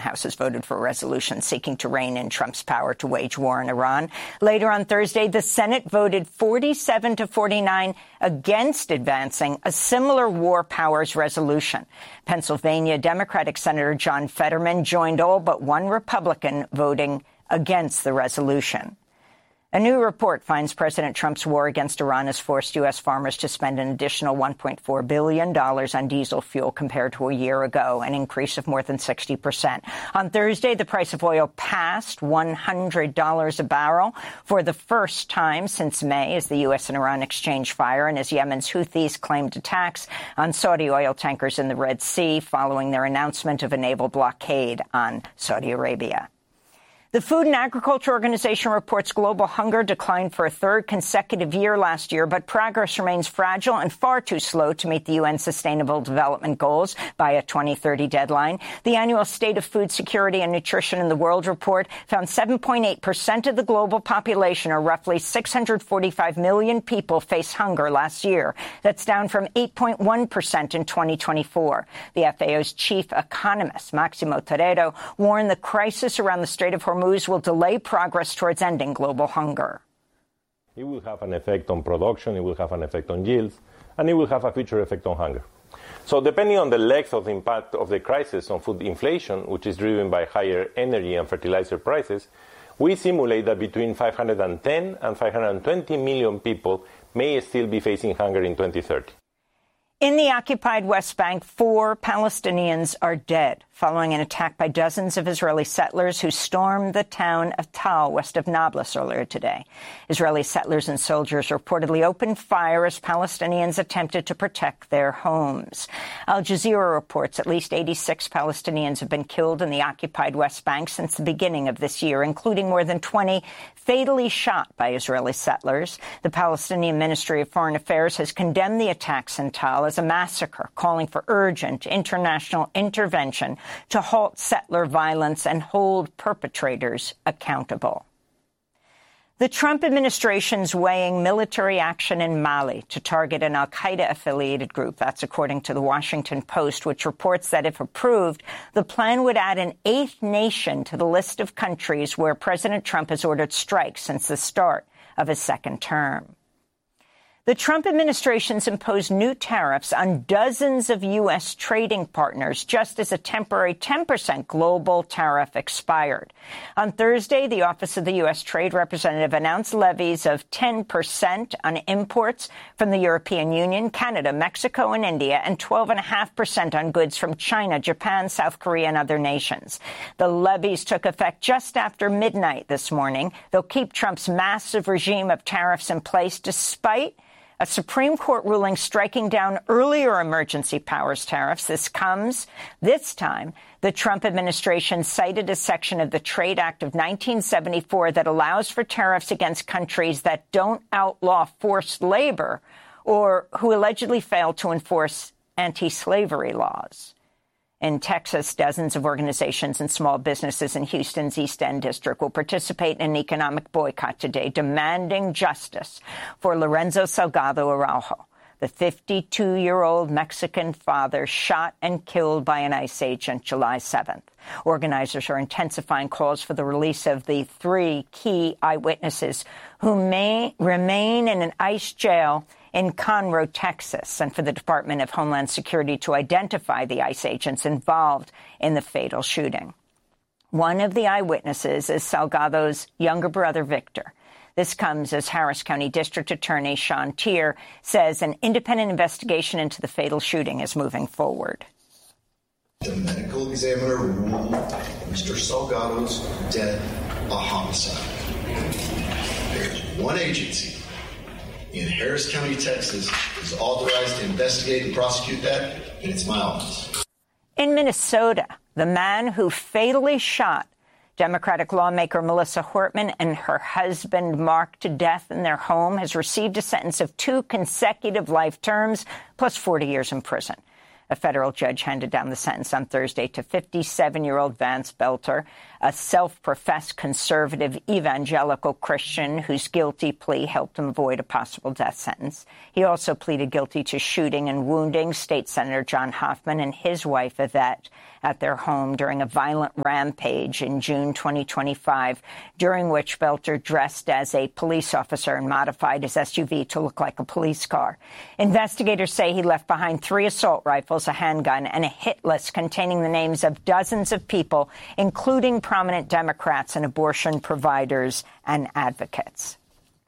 House has voted for a resolution seeking to rein in Trump's power to wage war in Iran. Later on Thursday, the Senate voted 47 to 49 against advancing a similar war powers resolution. Pennsylvania Democratic Senator John Fetterman joined all but one Republican voting against the resolution. A new report finds President Trump's war against Iran has forced U.S. farmers to spend an additional $1.4 billion on diesel fuel compared to a year ago, an increase of more than 60%. On Thursday, the price of oil passed $100 a barrel for the first time since May as the U.S. and Iran exchanged fire and as Yemen's Houthis claimed attacks on Saudi oil tankers in the Red Sea following their announcement of a naval blockade on Saudi Arabia. The Food and Agriculture Organization reports global hunger declined for a third consecutive year last year, but progress remains fragile and far too slow to meet the UN Sustainable Development Goals by a 2030 deadline. The annual State of Food Security and Nutrition in the World report found 7.8% of the global population, or roughly 645 million people, face hunger last year. That's down from 8.1% in 2024. The FAO's chief economist, Maximo Toredo, warned the crisis around the Strait of Hormuz will delay progress towards ending global hunger. It will have an effect on production, it will have an effect on yields, and it will have a future effect on hunger. So depending on the length of the impact of the crisis on food inflation, which is driven by higher energy and fertilizer prices, we simulate that between 510 and 520 million people may still be facing hunger in 2030. In the occupied West Bank, 4 Palestinians are dead following an attack by dozens of Israeli settlers who stormed the town of Tal, west of Nablus, earlier today. Israeli settlers and soldiers reportedly opened fire as Palestinians attempted to protect their homes. Al Jazeera reports at least 86 Palestinians have been killed in the occupied West Bank since the beginning of this year, including more than 20 fatally shot by Israeli settlers. The Palestinian Ministry of Foreign Affairs has condemned the attacks in Tal as a massacre, calling for urgent international intervention to halt settler violence and hold perpetrators accountable. The Trump administration's weighing military action in Mali to target an al-Qaeda-affiliated group. That's according to the Washington Post, which reports that if approved, the plan would add an 8th nation to the list of countries where President Trump has ordered strikes since the start of his second term. The Trump administration's imposed new tariffs on dozens of U.S. trading partners just as a temporary 10% global tariff expired. On Thursday, the Office of the U.S. Trade Representative announced levies of 10% on imports from the European Union, Canada, Mexico, and India, and 12.5% on goods from China, Japan, South Korea, and other nations. The levies took effect just after midnight this morning. They'll keep Trump's massive regime of tariffs in place despite a Supreme Court ruling striking down earlier emergency powers tariffs. This time, the Trump administration cited a section of the Trade Act of 1974 that allows for tariffs against countries that don't outlaw forced labor or who allegedly fail to enforce anti-slavery laws. In Texas, dozens of organizations and small businesses in Houston's East End district will participate in an economic boycott today, demanding justice for Lorenzo Salgado Araujo, the 52-year-old Mexican father shot and killed by an ICE agent July 7th. Organizers are intensifying calls for the release of the 3 key eyewitnesses who may remain in an ICE jail in Conroe, Texas, and for the Department of Homeland Security to identify the ICE agents involved in the fatal shooting. One of the eyewitnesses is Salgado's younger brother, Victor. This comes as Harris County District Attorney Sean Tier says an independent investigation into the fatal shooting is moving forward. The medical examiner ruled Mr. Salgado's death a homicide. There's one agency in Harris County, Texas, is authorized to investigate and prosecute that, and it's my office. In Minnesota, the man who fatally shot Democratic lawmaker Melissa Hortman and her husband Mark to death in their home has received a sentence of 2 consecutive life terms plus 40 years in prison. A federal judge handed down the sentence on Thursday to 57-year-old Vance Belter, a self-professed conservative evangelical Christian whose guilty plea helped him avoid a possible death sentence. He also pleaded guilty to shooting and wounding State Senator John Hoffman and his wife, Yvette, at their home during a violent rampage in June 2025, during which Belter dressed as a police officer and modified his SUV to look like a police car. Investigators say he left behind 3 assault rifles, a handgun, and a hit list containing the names of dozens of people, including prominent Democrats and abortion providers and advocates.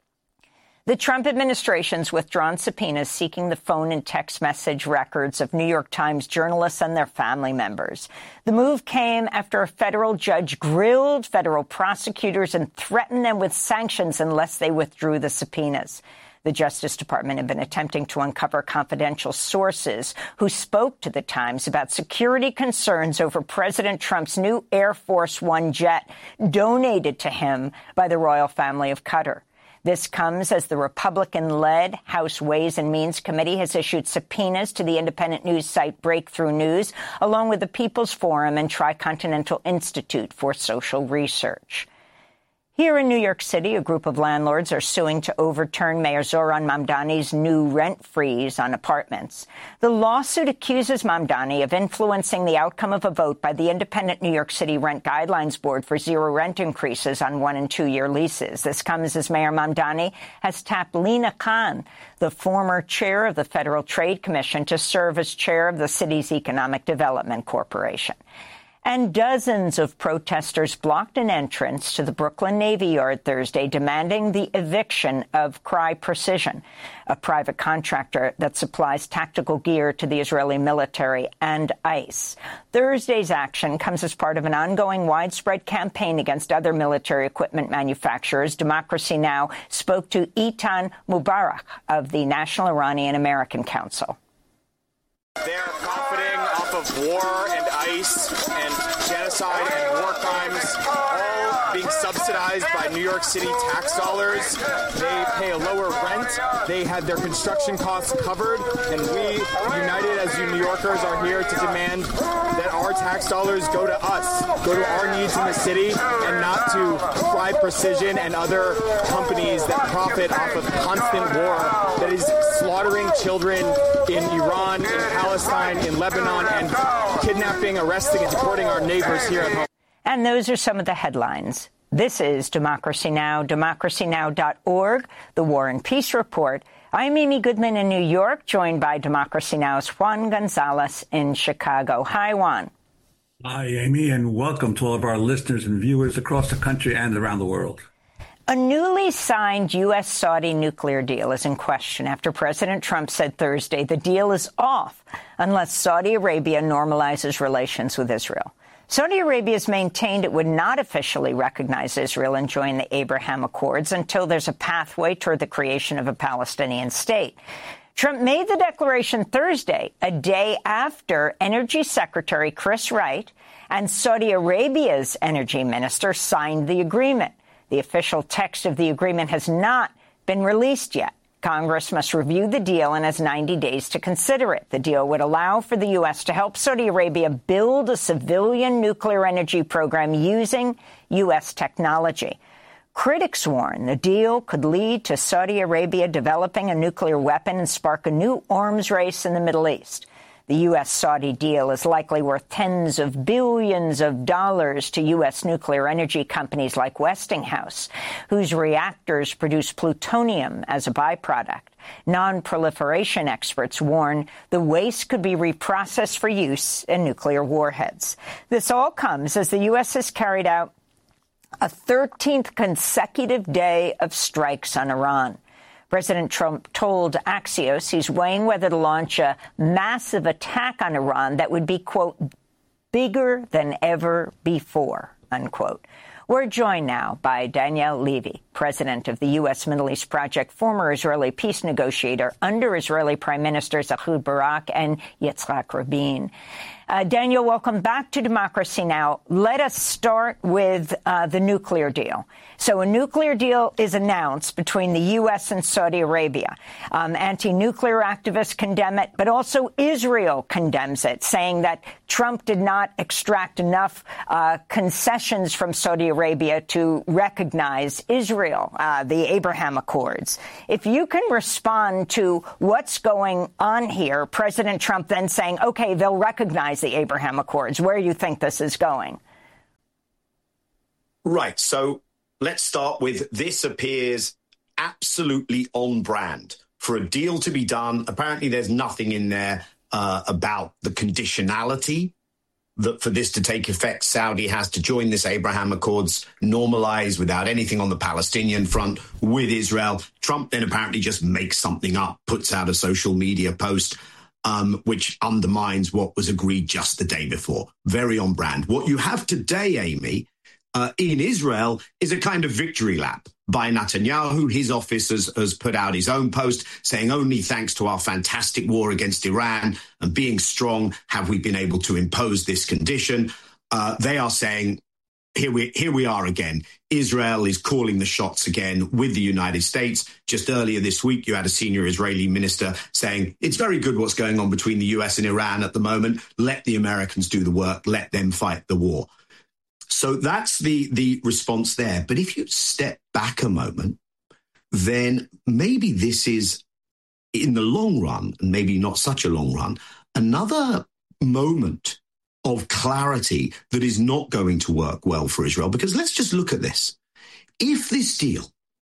The Trump administration's withdrawn subpoenas seeking the phone and text message records of New York Times journalists and their family members. The move came after a federal judge grilled federal prosecutors and threatened them with sanctions unless they withdrew the subpoenas. The Justice Department had been attempting to uncover confidential sources who spoke to the Times about security concerns over President Trump's new Air Force One jet donated to him by the royal family of Qatar. This comes as the Republican-led House Ways and Means Committee has issued subpoenas to the independent news site Breakthrough News, along with the People's Forum and Tricontinental Institute for Social Research. Here in New York City, a group of landlords are suing to overturn Mayor Zohran Mamdani's new rent freeze on apartments. The lawsuit accuses Mamdani of influencing the outcome of a vote by the independent New York City Rent Guidelines Board for 0 rent increases on 1- and 2-year leases. This comes as Mayor Mamdani has tapped Lina Khan, the former chair of the Federal Trade Commission, to serve as chair of the city's Economic Development Corporation. And dozens of protesters blocked an entrance to the Brooklyn Navy Yard Thursday, demanding the eviction of Cry Precision, a private contractor that supplies tactical gear to the Israeli military and ICE. Thursday's action comes as part of an ongoing widespread campaign against other military equipment manufacturers. Democracy Now! Spoke to Eitan Mubarak of the National Iranian American Council. They're profiting off of war and ICE and genocide and war crimes, all being subsidized by New York City tax dollars. They pay a lower rent. They had their construction costs covered. And we, united as you New Yorkers, are here to demand that our tax dollars go to us, go to our needs in the city, and not to Cry Precision and other companies that profit off of constant war that is slaughtering children in Iran, in Palestine, in Lebanon, and kidnapping, arresting, and deporting our neighbors here at home. And those are some of the headlines. This is Democracy Now!, democracynow.org, the War and Peace Report. I'm Amy Goodman in New York, joined by Democracy Now!'s Juan Gonzalez in Chicago. Hi, Juan. Hi, Amy, and welcome to all of our listeners and viewers across the country and around the world. A newly signed U.S.-Saudi nuclear deal is in question after President Trump said Thursday the deal is off unless Saudi Arabia normalizes relations with Israel. Saudi Arabia has maintained it would not officially recognize Israel and join the Abraham Accords until there's a pathway toward the creation of a Palestinian state. Trump made the declaration Thursday, a day after Energy Secretary Chris Wright and Saudi Arabia's energy minister signed the agreement. The official text of the agreement has not been released yet. Congress must review the deal and has 90 days to consider it. The deal would allow for the U.S. to help Saudi Arabia build a civilian nuclear energy program using U.S. technology. Critics warn the deal could lead to Saudi Arabia developing a nuclear weapon and spark a new arms race in the Middle East. The U.S.-Saudi deal is likely worth tens of billions of dollars to U.S. nuclear energy companies like Westinghouse, whose reactors produce plutonium as a byproduct. Non-proliferation experts warn the waste could be reprocessed for use in nuclear warheads. This all comes as the U.S. has carried out a 13th consecutive day of strikes on Iran. President Trump told Axios he's weighing whether to launch a massive attack on Iran that would be, quote, bigger than ever before, unquote. We're joined now by Daniel Levy, president of the U.S. Middle East Project, former Israeli peace negotiator under Israeli Prime Ministers Ehud Barak and Yitzhak Rabin. Daniel, welcome back to Democracy Now! Let us start with the nuclear deal. So a nuclear deal is announced between the U.S. and Saudi Arabia. Anti-nuclear activists condemn it, but also Israel condemns it, saying that Trump did not extract enough concessions from Saudi Arabia to recognize Israel, the Abraham Accords. If you can respond to what's going on here, President Trump then saying, OK, they'll recognize the Abraham Accords, where you think this is going. Right. So let's start with this appears absolutely on brand for a deal to be done. Apparently, there's nothing in there about the conditionality that for this to take effect, Saudi has to join this Abraham Accords, normalize without anything on the Palestinian front with Israel. Trump then apparently just makes something up, puts out a social media post, which undermines what was agreed just the day before. Very on brand. What you have today, Amy, in Israel is a kind of victory lap by Netanyahu. His office has put out his own post saying only thanks to our fantastic war against Iran and being strong have we been able to impose this condition. They are saying, here we are again. Israel is calling the shots again with the United States. Just earlier this week, you had a senior Israeli minister saying it's very good what's going on between the US and Iran at the moment. Let the Americans do the work. Let them fight the war. So that's the response there. But if you step back a moment, then maybe this is, in the long run, and maybe not such a long run, another moment of clarity that is not going to work well for Israel. Because let's just look at this. If this deal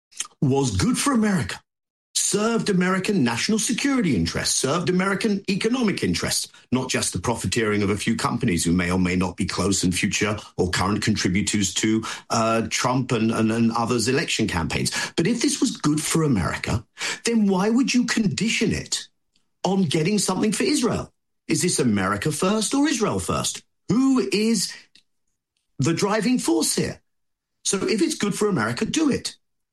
was good for America, served American national security interests, served American economic interests, not just the profiteering of a few companies who may or may not be close and future or current contributors to Trump and others' election campaigns. But if this was good for America, then why would you condition it on getting something for Israel? Is this America first or Israel first? Who is the driving force here? So if it's good for America, do it.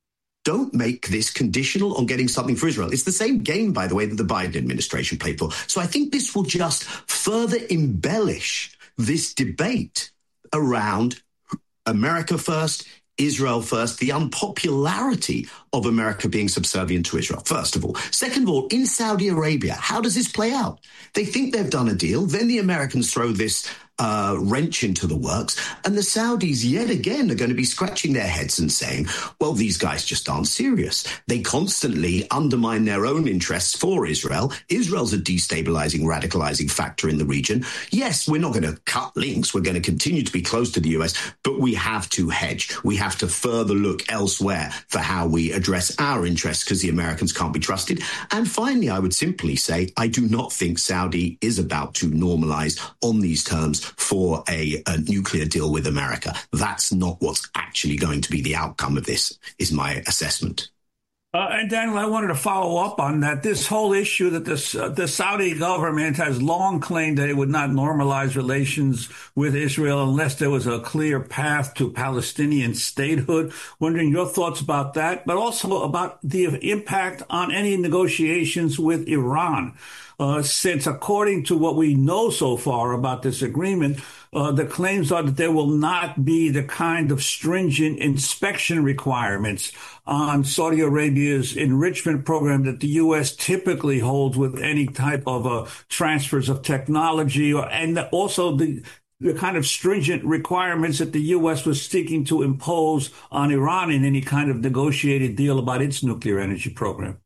Don't make this conditional on getting something for Israel. It's the same game, by the way, that the Biden administration played for. So I think this will just further embellish this debate around America first, Israel first, the unpopularity of America being subservient to Israel, first of all. Second of all, in Saudi Arabia, how does this play out? They think they've done a deal. Then the Americans throw this wrench into the works. And the Saudis, yet again, are going to be scratching their heads and saying, well, these guys just aren't serious. They constantly undermine their own interests for Israel. Israel's a destabilizing, radicalizing factor in the region. Yes, we're not going to cut links. We're going to continue to be close to the US, but we have to hedge. We have to further look elsewhere for how we address our interests because the Americans can't be trusted. And finally, I would simply say, I do not think Saudi is about to normalize on these terms for a nuclear deal with America. That's not what's actually going to be the outcome of this, is my assessment. And Daniel, I wanted to follow up on that. This whole issue that the Saudi government has long claimed that it would not normalize relations with Israel unless there was a clear path to Palestinian statehood. Wondering your thoughts about that, but also about the impact on any negotiations with Iran. Since according to what we know so far about this agreement, the claims are that there will not be the kind of stringent inspection requirements on Saudi Arabia's enrichment program that the U.S. typically holds with any type of transfers of technology, and also the kind of stringent requirements that the U.S. was seeking to impose on Iran in any kind of negotiated deal about its nuclear energy program.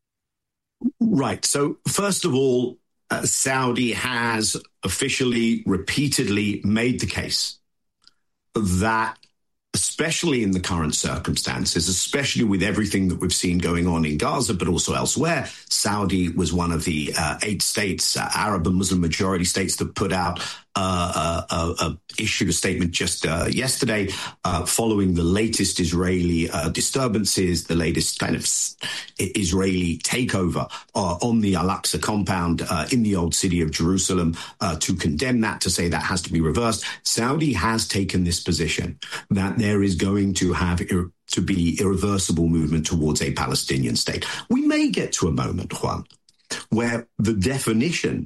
Right. So first of all, Saudi has officially, repeatedly made the case that, especially in the current circumstances, especially with everything that we've seen going on in Gaza, but also elsewhere, Saudi was one of the 8 states, Arab and Muslim majority states, that put out issued a statement just yesterday following the latest Israeli disturbances, the latest kind of Israeli takeover on the Al-Aqsa compound in the old city of Jerusalem, to condemn that, to say that has to be reversed. Saudi has taken this position that there is going to have to be irreversible movement towards a Palestinian state. We may get to a moment, Juan, where the definition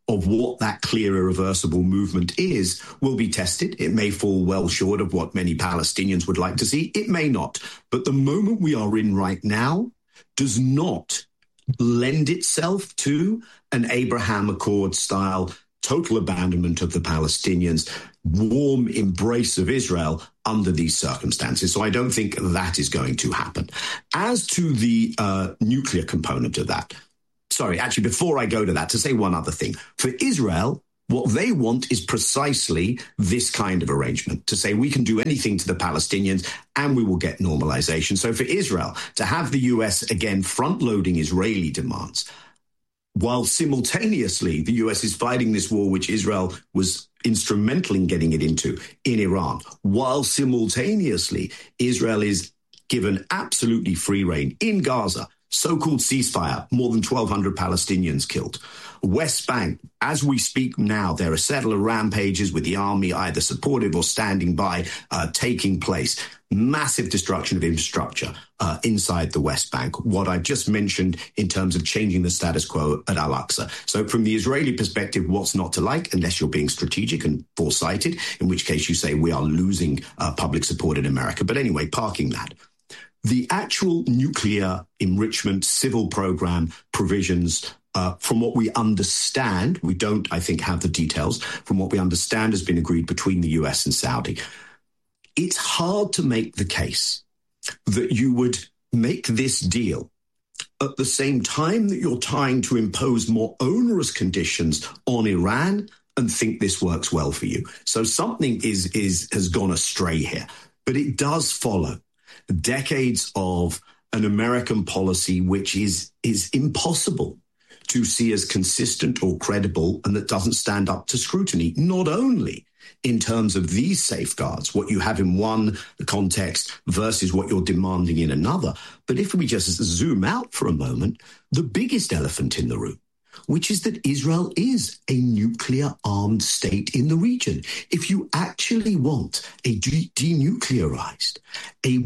of what that clear irreversible movement is will be tested. It may fall well short of what many Palestinians would like to see. It may not. But the moment we are in right now does not lend itself to an Abraham Accord style total abandonment of the Palestinians, warm embrace of Israel under these circumstances. So I don't think that is going to happen. As to the nuclear component of that, sorry, actually, before I go to that, to say one other thing. For Israel, what they want is precisely this kind of arrangement, to say we can do anything to the Palestinians and we will get normalization. So for Israel, to have the US again front-loading Israeli demands, while simultaneously the US is fighting this war, which Israel was instrumental in getting it into in Iran, while simultaneously Israel is given absolutely free rein in Gaza, so-called ceasefire, more than 1,200 Palestinians killed. West Bank, as we speak now, there are settler rampages with the army either supportive or standing by taking place. Massive destruction of infrastructure inside the West Bank. What I've just mentioned in terms of changing the status quo at Al-Aqsa. So from the Israeli perspective, what's not to like, unless you're being strategic and foresighted, in which case you say we are losing public support in America. But anyway, parking that. The actual nuclear enrichment civil program provisions, from what we understand, we don't, I think, have the details, from what we understand has been agreed between the US and Saudi. It's hard to make the case that you would make this deal at the same time that you're trying to impose more onerous conditions on Iran and think this works well for you. So something has gone astray here. But it does follow decades of an American policy which is impossible to see as consistent or credible and that doesn't stand up to scrutiny, not only in terms of these safeguards, what you have in one context versus what you're demanding in another. But if we just zoom out for a moment, the biggest elephant in the room, which is that Israel is a nuclear-armed state in the region. If you actually want a denuclearized, a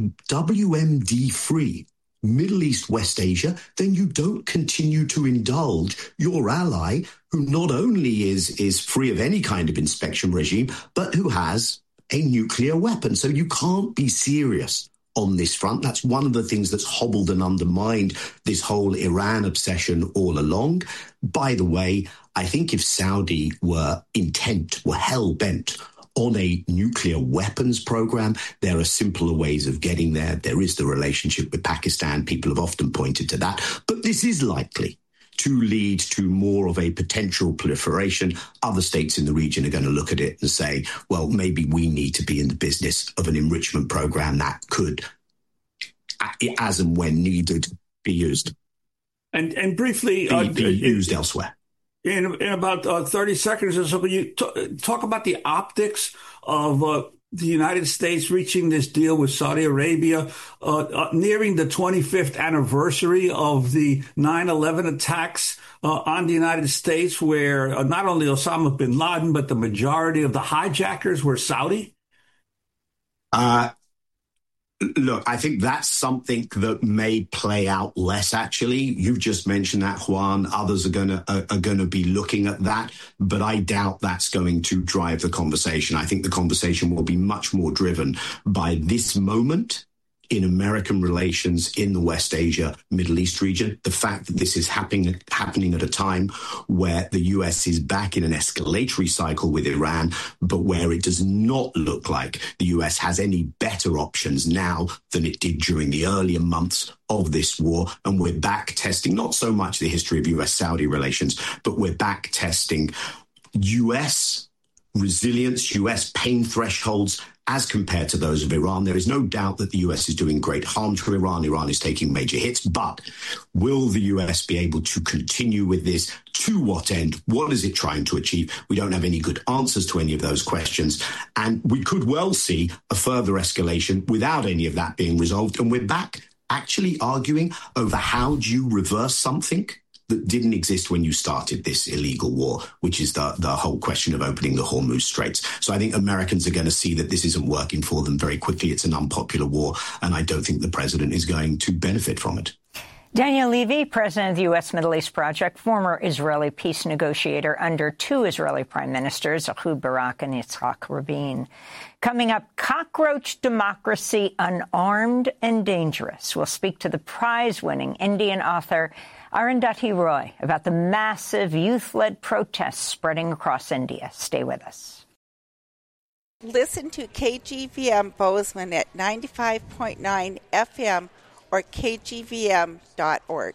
WMD-free Middle East, West Asia, then you don't continue to indulge your ally, who not only is free of any kind of inspection regime, but who has a nuclear weapon. So you can't be serious on this front. That's one of the things that's hobbled and undermined this whole Iran obsession all along. By the way, I think if Saudi were hell-bent on a nuclear weapons program, there are simpler ways of getting there. There is the relationship with Pakistan. People have often pointed to that. But this is likely to lead to more of a potential proliferation. Other states in the region are going to look at it and say, well, maybe we need to be in the business of an enrichment program that could, as and when needed, be used. And briefly, be used elsewhere. In about 30 seconds or so, can you talk about the optics of the United States reaching this deal with Saudi Arabia, nearing the 25th anniversary of the 9/11 attacks on the United States, where not only Osama bin Laden, but the majority of the hijackers were Saudi? Look, I think that's something that may play out less, actually. You've just mentioned that, Juan. Others are going to be looking at that, but I doubt that's going to drive the conversation. I think the conversation will be much more driven by this moment in American relations in the West Asia, Middle East region. The fact that this is happening at a time where the US is back in an escalatory cycle with Iran, but where it does not look like the US has any better options now than it did during the earlier months of this war. And we're back testing not so much the history of US-Saudi relations, but we're back testing US resilience, US pain thresholds as compared to those of Iran. There is no doubt that the US is doing great harm to Iran. Iran is taking major hits. But will the US be able to continue with this? To what end? What is it trying to achieve? We don't have any good answers to any of those questions. And we could well see a further escalation without any of that being resolved. And we're back actually arguing over how do you reverse something that didn't exist when you started this illegal war, which is the whole question of opening the Hormuz Straits. So I think Americans are going to see that this isn't working for them very quickly. It's an unpopular war, and I don't think the president is going to benefit from it. Daniel Levy, president of the U.S. Middle East Project, former Israeli peace negotiator under two Israeli prime ministers, Ehud Barak and Yitzhak Rabin. Coming up, cockroach democracy, unarmed and dangerous. We'll speak to the prize-winning Indian author Arundhati Roy about the massive youth-led protests spreading across India. Stay with us. Listen to KGVM Bozeman at 95.9 FM or kgvm.org.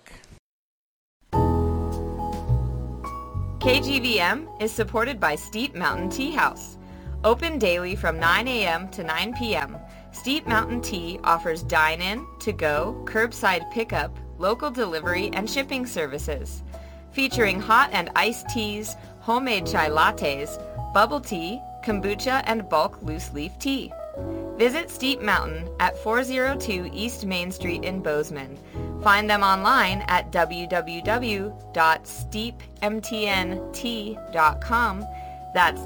KGVM is supported by Steep Mountain Tea House. Open daily from 9 a.m. to 9 p.m., Steep Mountain Tea offers dine-in, to-go, curbside pickup, local delivery, and shipping services. Featuring hot and iced teas, homemade chai lattes, bubble tea, kombucha, and bulk loose-leaf tea. Visit Steep Mountain at 402 East Main Street in Bozeman. Find them online at www.steepmtnt.com. That's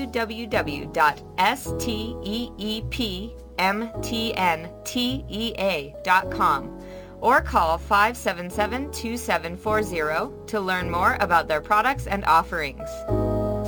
www.steepmtntea.com. Or call 577-2740 to learn more about their products and offerings.